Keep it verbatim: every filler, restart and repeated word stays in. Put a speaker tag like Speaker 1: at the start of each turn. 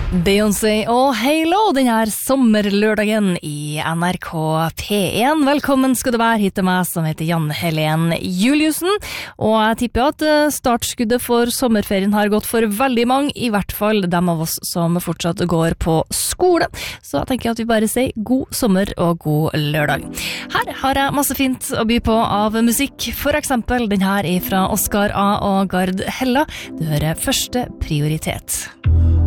Speaker 1: Beyoncé og Halo denne sommerlørdagen i N R K P én. Velkommen skal du være hit til meg som heter Jan Helen Juliussen. Og jeg tipper at startskuddet for sommerferien har gått for veldig mange, i hvert fall dem av oss som fortsatt går på skole. Så jeg tenker at vi bare sier god sommer og god lørdag. Her har jeg masse fint å by på av musikk, for eksempel den her fra Oscar A. og Gard Hella. Du hører Første prioritet.